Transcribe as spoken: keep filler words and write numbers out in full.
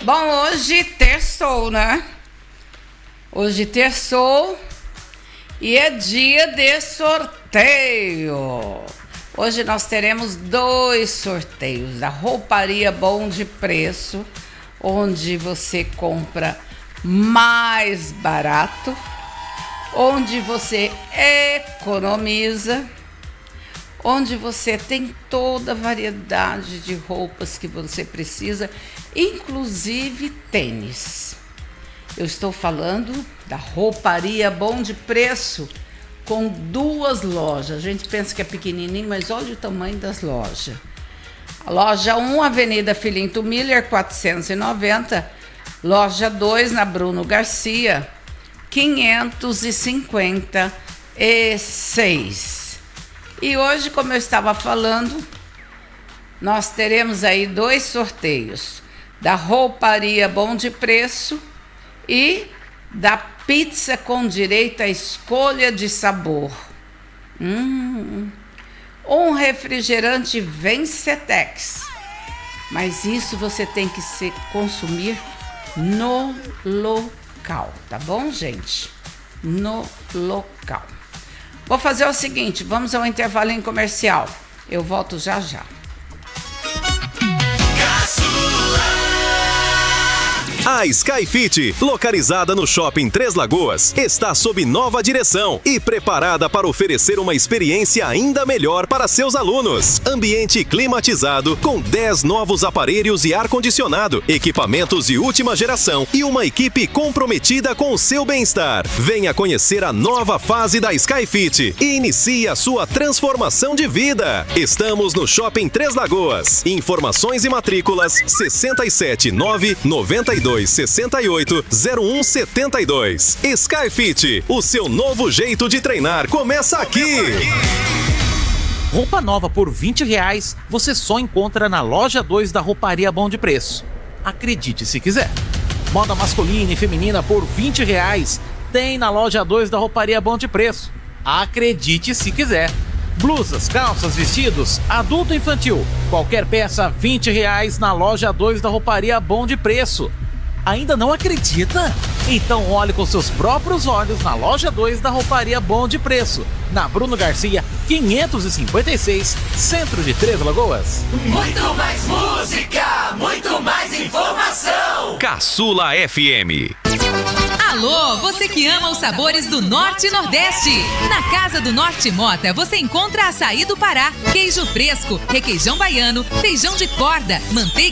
Bom, hoje terçou, né? Hoje terçou e é dia de sorteio. Hoje nós teremos dois sorteios da Rouparia Bom de Preço, onde você compra mais barato, onde você economiza, onde você tem toda a variedade de roupas que você precisa, inclusive tênis. Eu estou falando da Rouparia Bom de Preço, com duas lojas. A gente pensa que é pequenininho, mas olha o tamanho das lojas. A loja um, Avenida Filinto Miller, quatrocentos e noventa. Loja dois, na Bruno Garcia, quinhentos e cinquenta e seis. E hoje, como eu estava falando, nós teremos aí dois sorteios, da Rouparia Bom de Preço e da pizza com direito à escolha de sabor. Hum, um refrigerante Vencetex. Mas isso você tem que se consumir no local, tá bom, gente? No local. Vou fazer o seguinte, vamos ao intervalo em comercial. Eu volto já já. A Skyfit, localizada no Shopping Três Lagoas, está sob nova direção e preparada para oferecer uma experiência ainda melhor para seus alunos. Ambiente climatizado, com dez novos aparelhos e ar-condicionado, equipamentos de última geração e uma equipe comprometida com o seu bem-estar. Venha conhecer a nova fase da Skyfit e inicie a sua transformação de vida. Estamos no Shopping Três Lagoas. Informações e matrículas sessenta e sete, nove, noventa e dois, sessenta e oito, zero um setenta e dois. Skyfit, o seu novo jeito de treinar começa aqui. Roupa nova por vinte reais você só encontra na loja dois da Rouparia Bom de Preço. Acredite se quiser. Moda masculina e feminina por vinte reais tem na loja dois da Rouparia Bom de Preço. Acredite se quiser. Blusas, calças, vestidos, adulto e infantil. Qualquer peça vinte reais na loja dois da Rouparia Bom de Preço. Ainda não acredita? Então olhe com seus próprios olhos na loja dois da Rouparia Bom de Preço, na Bruno Garcia, quinhentos e cinquenta e seis, centro de Três Lagoas. Muito mais música, muito mais informação. Caçula F M. Alô, você que ama os sabores do Norte e Nordeste. Na Casa do Norte Mota você encontra açaí do Pará, queijo fresco, requeijão baiano, feijão de corda, manteiga